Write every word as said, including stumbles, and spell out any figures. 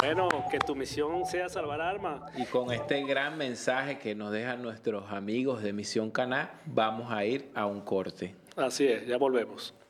Bueno, que tu misión sea salvar almas. Y con este gran mensaje que nos dejan nuestros amigos de Misión Caná, vamos a ir a un corte. Así es, ya volvemos.